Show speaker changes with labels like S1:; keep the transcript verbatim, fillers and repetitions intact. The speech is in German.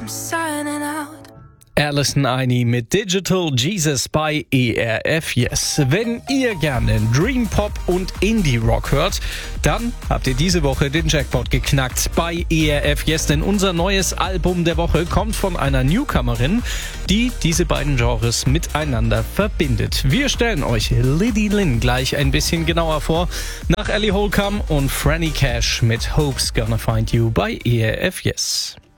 S1: signing out.
S2: Alison Einey mit Digital Jesus bei E R F Yes. Wenn ihr gerne Dream Pop und Indie Rock hört, dann habt ihr diese Woche den Jackpot geknackt bei E R F Yes, denn unser neues Album der Woche kommt von einer Newcomerin, die diese beiden Genres miteinander verbindet. Wir stellen euch Lady Lynn gleich ein bisschen genauer vor, nach Ellie Holcomb und Franny Cash mit Hope's Gonna Find You bei E R F Yes.